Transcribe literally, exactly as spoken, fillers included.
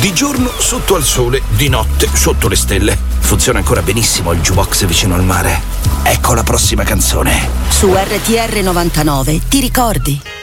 Di giorno sotto al sole, di notte sotto le stelle. Funziona ancora benissimo il jukebox vicino al mare. Ecco la prossima canzone. Su R T R novantanove ti ricordi?